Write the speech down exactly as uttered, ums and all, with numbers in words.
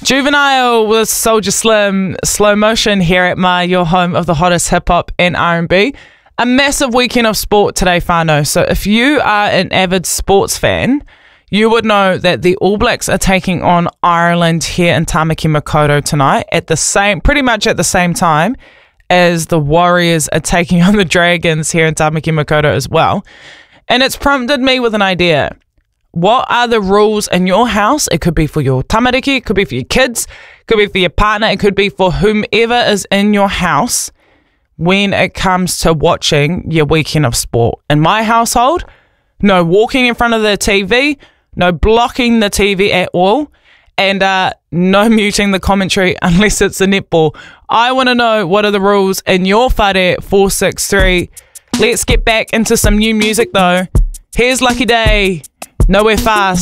Juvenile with Soldier Slim, Slow Motion here at my your home of the hottest hip hop and R and B. A massive weekend of sport today, whānau. So if you are an avid sports fan, you would know that the All Blacks are taking on Ireland here in Tamaki Makaurau tonight at the same, pretty much at the same time as the Warriors are taking on the Dragons here in Tamaki Makaurau as well. And it's prompted me with an idea. What are the rules in your house? It could be for your tamariki, it could be for your kids, it could be for your partner, it could be for whomever is in your house when it comes to watching your weekend of sport. In my household, no walking in front of the T V, no blocking the T V at all, and uh, no muting the commentary unless it's a netball. I want to know what are the rules in your whare four six three. Let's get back into some new music though. Here's Lucky Day, Nowhere Fast.